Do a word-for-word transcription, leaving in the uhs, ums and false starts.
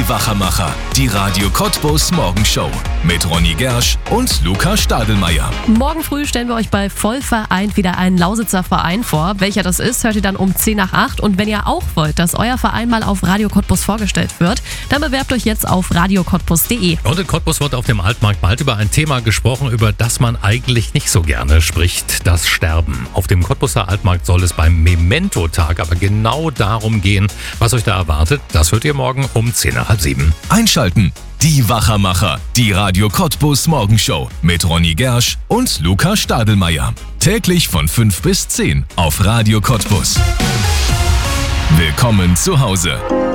Die Wachermacher, die Radio Cottbus Morgenshow mit Ronny Gersch und Luca Stadelmeier. Morgen früh stellen wir euch bei Vollvereint wieder einen Lausitzer Verein vor. Welcher das ist, hört ihr dann um zehn nach acht. Und wenn ihr auch wollt, dass euer Verein mal auf Radio Cottbus vorgestellt wird, dann bewerbt euch jetzt auf radio cottbus punkt de. Und in Cottbus wird auf dem Altmarkt bald über ein Thema gesprochen, über das man eigentlich nicht so gerne spricht, das Sterben. Auf dem Cottbuser Altmarkt soll es beim Memento-Tag aber genau darum gehen, was euch da erwartet. Das hört ihr morgen um zehn nach halb sieben. Einschalten. Die Wachermacher, die Radio Cottbus Morgenshow mit Ronny Gersch und Luca Stadelmeier. Täglich von fünf bis zehn auf Radio Cottbus. Willkommen zu Hause.